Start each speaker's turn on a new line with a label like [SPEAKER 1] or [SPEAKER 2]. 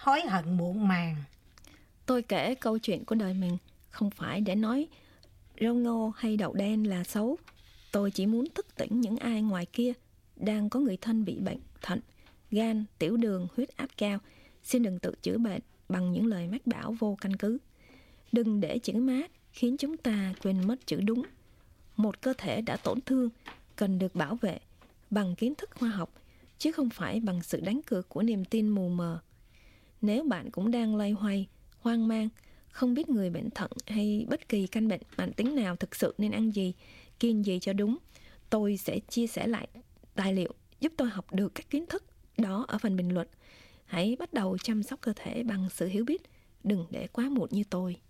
[SPEAKER 1] hối hận muộn màng.
[SPEAKER 2] Tôi kể câu chuyện của đời mình không phải để nói rau ngô hay đậu đen là xấu. Tôi chỉ muốn thức tỉnh những ai ngoài kia đang có người thân bị bệnh thận, gan, tiểu đường, huyết áp cao. Xin đừng tự chữa bệnh bằng những lời mách bảo vô căn cứ. Đừng để chữ mát khiến chúng ta quên mất chữ đúng. Một cơ thể đã tổn thương cần được bảo vệ bằng kiến thức khoa học, chứ không phải bằng sự đánh cược của niềm tin mù mờ. Nếu bạn cũng đang loay hoay, hoang mang, không biết người bệnh thận hay bất kỳ căn bệnh mãn tính nào thực sự nên ăn gì, kiêng gì cho đúng, tôi sẽ chia sẻ lại tài liệu giúp tôi học được các kiến thức đó ở phần bình luận. Hãy bắt đầu chăm sóc cơ thể bằng sự hiểu biết, đừng để quá muộn như tôi.